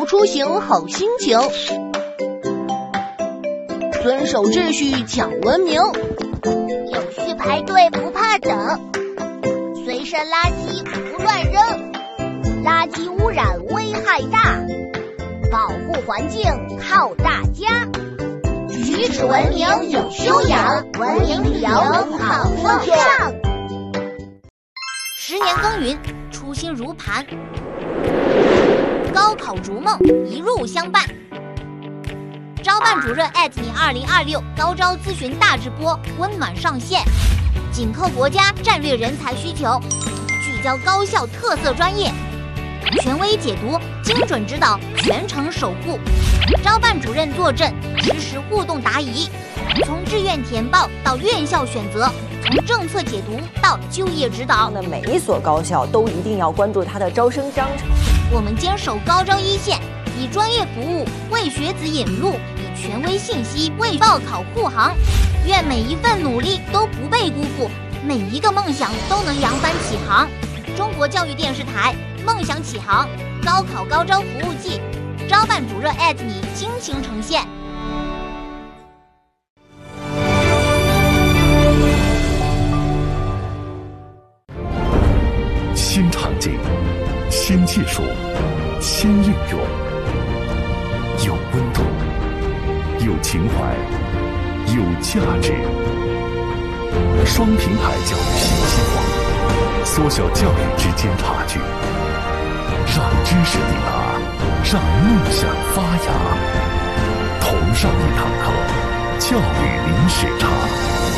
出行好心情，遵守秩序讲文明， 有序排队不怕等，随身垃圾不乱扔，垃圾污染危害大，保护环境靠大家。举止文明有修养，文明旅游好风尚。 10年耕耘，初心如磐，高考逐梦一路相伴。招办主任你2026高招咨询大直播温暖上线，紧扣国家战略人才需求，聚焦高校特色专业，权威解读，精准指导，全程守护。招办主任坐镇，实时互动答疑，从志愿填报到院校选择，从政策解读到就业指导。 每一所高校都一定要关注它的招生章程。 我们坚守高招一线，以专业服务为学子引路，以权威信息为报考护航。愿每一份努力都不被辜负，每一个梦想都能扬帆起航。中国教育电视台梦想起航高考高招服务季，招办主任你倾情呈现。 新场景，新技术，新应用，有温度，有情怀，有价值。双平台教育新希望，缩小教育之间差距，让知识抵达，让梦想发芽。同上一堂课，教育零时差。